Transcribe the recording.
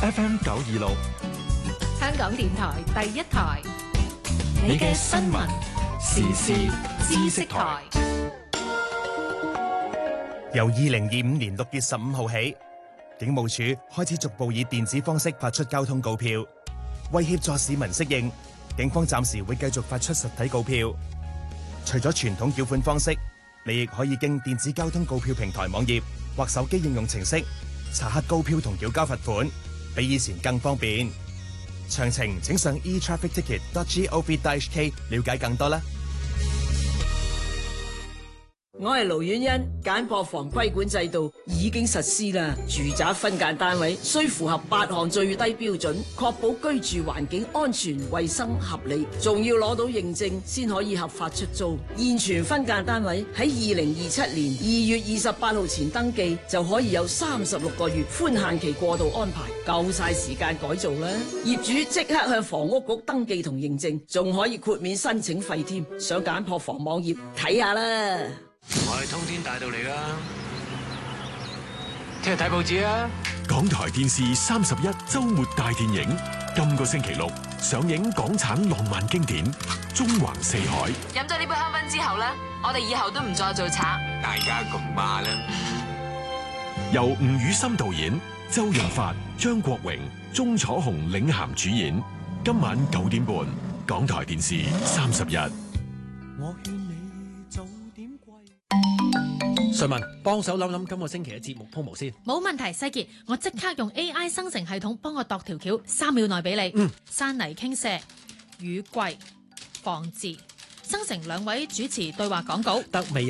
FM 926， 香港電台第一台，你嘅新聞時事知識台。 由2025年6月15號起，警務處開始逐步以電子方式發出交通告票。為協助市民適應，警方暫時會繼續發出實體告票。除咗傳統繳款方式，你亦可以經電子交通告票平台網頁或手機應用程式查核告票同繳交罰款，比以前更方便。詳情請上 etrafficticket.gov.hk 了解更多啦。 我係盧婉欣，簡樸房規管制度已經實施啦。住宅分間單位需符合8項最低標準，確保居住環境安全、衛生、合理，仲要攞到認證先可以合法出租。現存分間單位喺2027年2月28號前登記，就可以有36個月寬限期過渡安排，夠晒時間改造啦。業主即刻向房屋局登記同認證，仲可以豁免申請費添。上簡樸房網頁睇下啦。 我係通天大道嚟噶，聽日睇報紙啊！ 港台電視31周末大電影，今個星期六上映港產浪漫經典《縱橫四海》。 飲咗呢杯香檳之後咧，我哋以後都唔再做賊。 大家共罵啦！ 由吳宇森導演，周潤發、張國榮、鐘楚紅領銜主演。今晚9點半，港台電視31。 我勸你早點歸。 瑞文，幫手諗諗今個星期嘅節目鋪模先。 冇問題，西傑，我即刻用 AI 生成系統幫我度條橋，3秒內俾你。山泥傾瀉、雨季、防治，生成2位主持對話講稿。 得未？